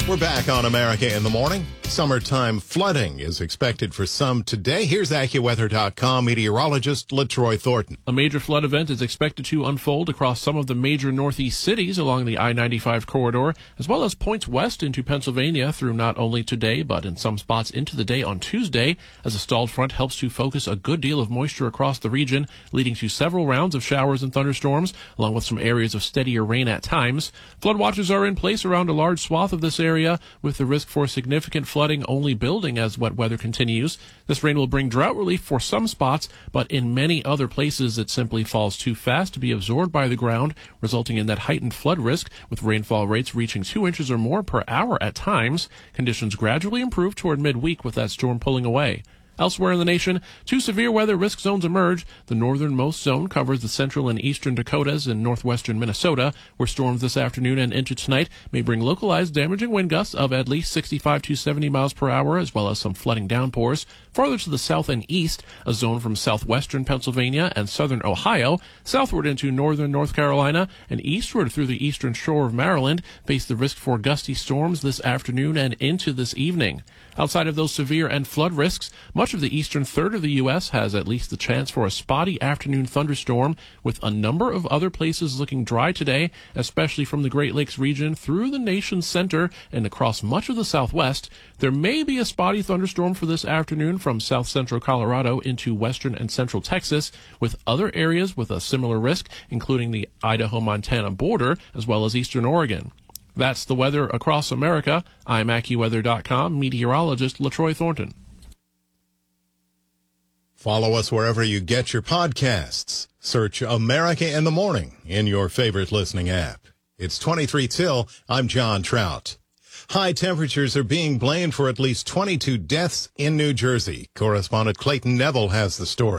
We're back on America in the Morning. Summertime flooding is expected for some today. Here's AccuWeather.com meteorologist LaTroy Thornton. A major flood event is expected to unfold across some of the major northeast cities along the I-95 corridor, as well as points west into Pennsylvania through not only today, but in some spots into the day on Tuesday, as a stalled front helps to focus a good deal of moisture across the region, leading to several rounds of showers and thunderstorms, along with some areas of steadier rain at times. Flood watches are in place around a large swath of this area, with the risk for significant flooding only building as wet weather continues. This rain will bring drought relief for some spots, but in many other places it simply falls too fast to be absorbed by the ground, resulting in that heightened flood risk, with rainfall rates reaching 2 inches or more per hour at times. Conditions gradually improve toward midweek with that storm pulling away. Elsewhere in the nation, 2 severe weather risk zones emerge. The northernmost zone covers the central and eastern Dakotas and northwestern Minnesota, where storms this afternoon and into tonight may bring localized damaging wind gusts of at least 65 to 70 miles per hour, as well as some flooding downpours. Farther to the south and east, a zone from southwestern Pennsylvania and southern Ohio, southward into northern North Carolina, and eastward through the eastern shore of Maryland, face the risk for gusty storms this afternoon and into this evening. Outside of those severe and flood risks, much of the eastern third of the U.S. has at least the chance for a spotty afternoon thunderstorm, with a number of other places looking dry today, especially from the Great Lakes region through the nation's center and across much of the southwest. There may be a spotty thunderstorm for this afternoon from south-central Colorado into western and central Texas, with other areas with a similar risk, including the Idaho-Montana border, as well as eastern Oregon. That's the weather across America. I'm AccuWeather.com meteorologist LaTroy Thornton. Follow us wherever you get your podcasts. Search America in the Morning in your favorite listening app. It's 23 till. I'm John Trout. High temperatures are being blamed for at least 22 deaths in New Jersey. Correspondent Clayton Neville has the story.